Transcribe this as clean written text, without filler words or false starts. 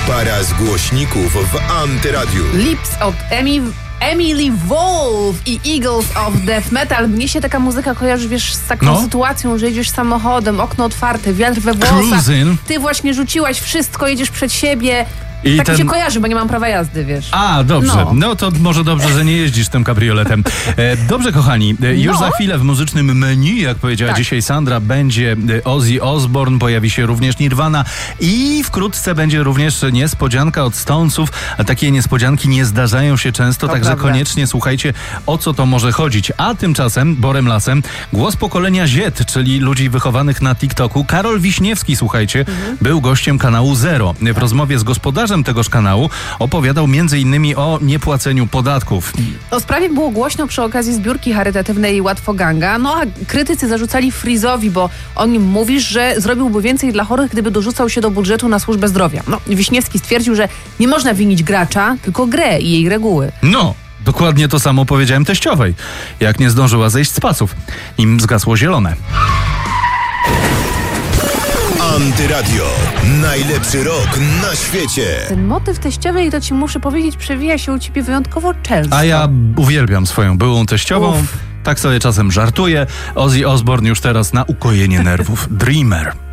Para z głośników w Antyradiu. Lips od Emily Wolf i Eagles of Death Metal. Mnie się taka muzyka kojarzy, wiesz, z taką sytuacją, że jedziesz samochodem, okno otwarte, wiatr we włosach. Cruising. Ty właśnie rzuciłaś wszystko, jedziesz przed siebie. I tak mi się kojarzy, bo nie mam prawa jazdy, wiesz. A, dobrze. No to może dobrze, że nie jeździsz tym kabrioletem. Dobrze, kochani. Już za chwilę w muzycznym menu, jak powiedziała dzisiaj Sandra, będzie Ozzy Osbourne, pojawi się również Nirvana i wkrótce będzie również niespodzianka od Stonesów. A takie niespodzianki nie zdarzają się często, także koniecznie słuchajcie, o co to może chodzić. A tymczasem, Borem Lasem, głos pokolenia Z, czyli ludzi wychowanych na TikToku, Karol Wiśniewski, słuchajcie, był gościem kanału Zero. W rozmowie z gospodarzem tegoż kanału opowiadał m.in. o niepłaceniu podatków. O sprawie było głośno przy okazji zbiórki charytatywnej Łatwoganga, no a krytycy zarzucali Freezowi, bo o nim mówisz, że zrobiłby więcej dla chorych, gdyby dorzucał się do budżetu na służbę zdrowia. No, Wiśniewski stwierdził, że nie można winić gracza, tylko grę i jej reguły. No, dokładnie to samo powiedziałem teściowej, jak nie zdążyła zejść z pasów, nim zgasło zielone. Antyradio. Najlepszy rok na świecie. Ten motyw teściowej, to ci muszę powiedzieć, przewija się u ciebie wyjątkowo często. A ja uwielbiam swoją byłą teściową. Tak sobie czasem żartuję. Ozzy Osbourne już teraz na ukojenie nerwów. Dreamer.